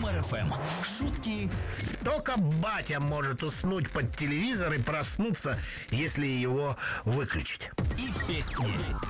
Юмор ФМ. Шутки. Только батя может уснуть под телевизор и проснуться, если его выключить. И песни.